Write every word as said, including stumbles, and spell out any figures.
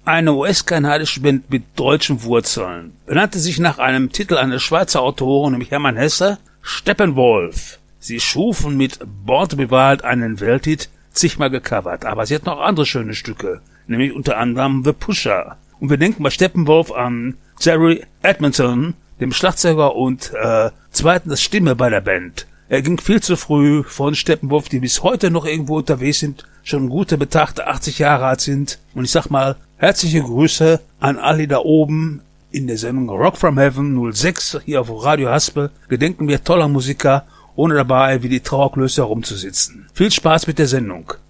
Eine U S-kanadische Band mit deutschen Wurzeln. Benannte sich nach einem Titel eines Schweizer Autoren, nämlich Hermann Hesse, Steppenwolf. Sie schufen mit Born to be Wild einen Welthit, zigmal gecovert, aber sie hatten auch andere schöne Stücke, nämlich unter anderem The Pusher. Und wir denken bei Steppenwolf an Jerry Edmondson, dem Schlagzeuger und äh, zweitens Stimme bei der Band. Er ging viel zu früh von Steppenwolf, die bis heute noch irgendwo unterwegs sind, schon gute Betrachte achtzig Jahre alt sind. Und ich sag mal, herzliche Grüße an alle da oben in der Sendung Rock from Heaven null sechs hier auf Radio Haspel. Gedenken wir toller Musiker, ohne dabei wie die Trauerklöße herumzusitzen. Viel Spaß mit der Sendung.